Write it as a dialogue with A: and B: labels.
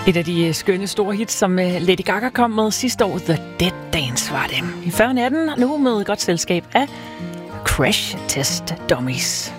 A: Et af de skønne store hits, som Lady Gaga kom med sidste år, The Dead Dance var det. I 40 natten, nu med godt selskab af Crash Test Dummies.